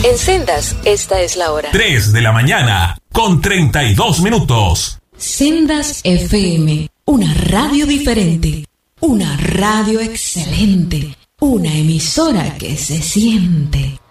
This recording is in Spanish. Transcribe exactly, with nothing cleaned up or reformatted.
En Sendas, esta es la hora. tres de la mañana, con treinta y dos minutos. Sendas F M, una radio diferente, una radio excelente, una emisora que se siente.